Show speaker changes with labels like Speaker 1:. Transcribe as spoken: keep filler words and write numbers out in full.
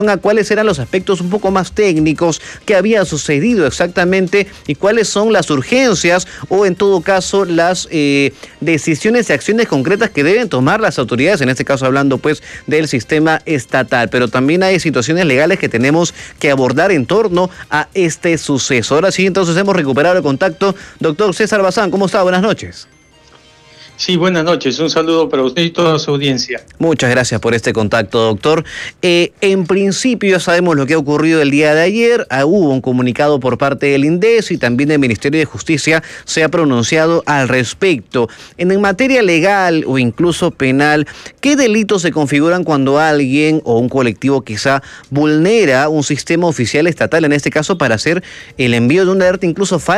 Speaker 1: a cuáles eran los aspectos un poco más técnicos, qué había sucedido exactamente y cuáles son las urgencias o en todo caso las eh, decisiones y acciones concretas que deben tomar las autoridades, en este caso hablando pues del sistema estatal. Pero también hay situaciones legales que tenemos que abordar en torno a este suceso. Ahora sí, entonces hemos recuperado el contacto. Doctor César Bazán, ¿cómo está? Buenas noches.
Speaker 2: Sí, buenas noches. Un saludo para usted y toda su audiencia.
Speaker 1: Muchas gracias por este contacto, doctor. Eh, en principio ya sabemos lo que ha ocurrido el día de ayer. Ah, hubo un comunicado por parte del INDES y también el Ministerio de Justicia se ha pronunciado al respecto. En, en materia legal o incluso penal, ¿qué delitos se configuran cuando alguien o un colectivo quizá vulnera un sistema oficial estatal, en este caso para hacer el envío de una alerta incluso falsa